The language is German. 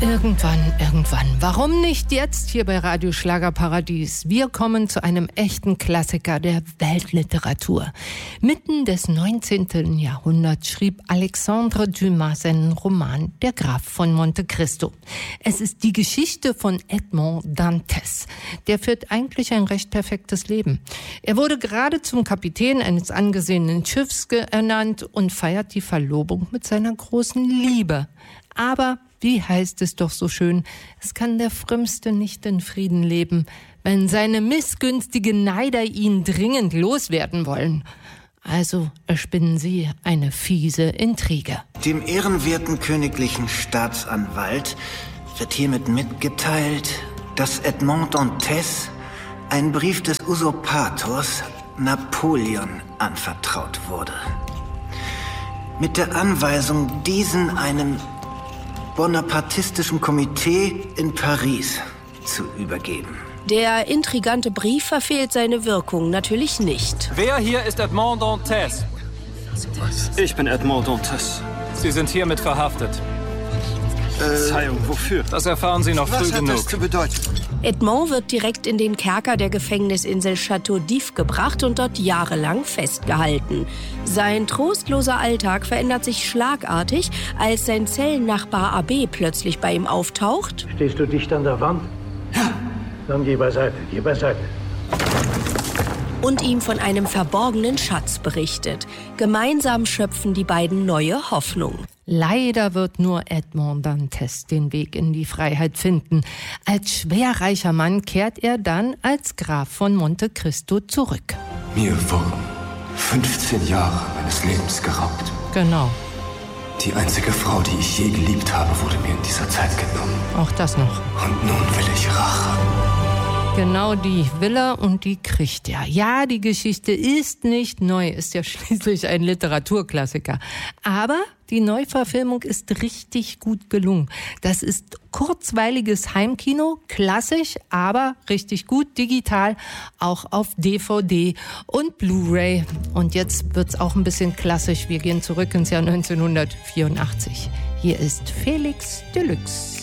Irgendwann. Warum nicht jetzt hier bei Radio Schlagerparadies? Wir kommen zu einem echten Klassiker der Weltliteratur. Mitten des 19. Jahrhunderts schrieb Alexandre Dumas seinen Roman Der Graf von Monte Cristo. Es ist die Geschichte von Edmond Dantes. Der führt eigentlich ein recht perfektes Leben. Er wurde gerade zum Kapitän eines angesehenen Schiffs ernannt und feiert die Verlobung mit seiner großen Liebe. Aber wie heißt es doch so schön, es kann der Frömmste nicht in Frieden leben, wenn seine missgünstigen Neider ihn dringend loswerden wollen. Also erspinnen sie eine fiese Intrige. Dem ehrenwerten königlichen Staatsanwalt wird hiermit mitgeteilt, dass Edmond Dantes ein Brief des Usurpators Napoleon anvertraut wurde. Mit der Anweisung, diesen einem bonapartistischen Komitee in Paris zu übergeben. Der intrigante Brief verfehlt seine Wirkung natürlich nicht. Wer hier ist Edmond Dantes? Ich bin Edmond Dantes. Sie sind hiermit verhaftet. Verzeihung, wofür? Das erfahren Sie noch früh genug. Was hat das zu bedeuten? Edmond wird direkt in den Kerker der Gefängnisinsel Château d'If gebracht und dort jahrelang festgehalten. Sein trostloser Alltag verändert sich schlagartig, als sein Zellennachbar Abbé plötzlich bei ihm auftaucht. Stehst du dicht an der Wand? Ja. Dann geh beiseite. Und ihm von einem verborgenen Schatz berichtet. Gemeinsam schöpfen die beiden neue Hoffnung. Leider wird nur Edmond Dantes den Weg in die Freiheit finden. Als schwerreicher Mann kehrt er dann als Graf von Monte Cristo zurück. Mir wurden 15 Jahre meines Lebens geraubt. Genau. Die einzige Frau, die ich je geliebt habe, wurde mir in dieser Zeit genommen. Auch das noch. Und nun will ich Rache. Genau die will er und die kriegt er. Ja, die Geschichte ist nicht neu, ist ja schließlich ein Literaturklassiker. Aber die Neuverfilmung ist richtig gut gelungen. Das ist kurzweiliges Heimkino, klassisch, aber richtig gut, digital, auch auf DVD und Blu-ray. Und jetzt wird's auch ein bisschen klassisch. Wir gehen zurück ins Jahr 1984. Hier ist Felix Deluxe.